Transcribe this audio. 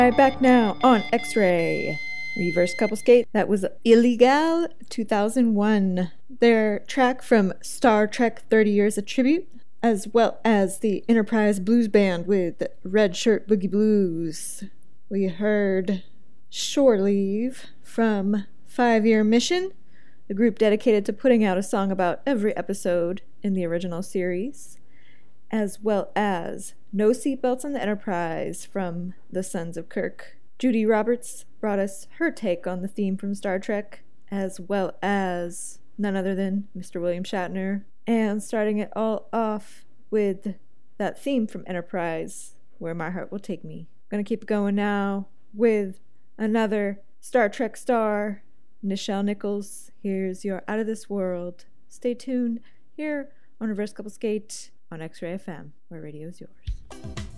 Right back now on X-Ray. Reverse Couple Skate. That was Illegal 2001. Their track from Star Trek 30 Years a Tribute, as well as the Enterprise Blues Band with Red Shirt Boogie Blues. We heard Shore Leave from 5 Year Mission, the group dedicated to putting out a song about every episode in the original series, as well as No Seatbelts on the Enterprise from the Sons of Kirk. Judy Roberts brought us her take on the theme from Star Trek, as well as none other than Mr. William Shatner. And starting it all off with that theme from Enterprise, Where My Heart Will Take Me. I'm going to keep it going now with another Star Trek star, Nichelle Nichols. Here's your Out of This World. Stay tuned here on Reverse Couple Skate on X-Ray FM, where radio is yours.